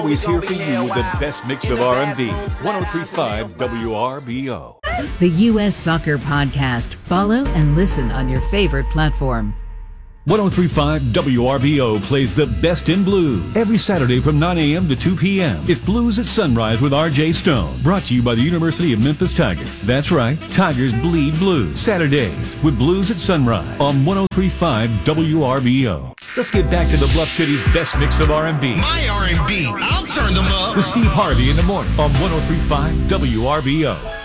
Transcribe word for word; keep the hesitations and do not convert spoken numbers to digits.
Always here for you with the best mix of R and B. one oh three point five W R B O. The U S Soccer Podcast. Follow and listen on your favorite platform. one oh three point five W R B O plays the best in blues. Every Saturday from nine a.m. to two p.m. It's Blues at Sunrise with R J Stone. Brought to you by the University of Memphis Tigers. That's right, Tigers bleed blues. Saturdays with Blues at Sunrise on one oh three point five W R B O. Let's get back to the Bluff City's best mix of R and B. My R and B, I'll turn them up. With Steve Harvey in the morning on one oh three point five W R B O.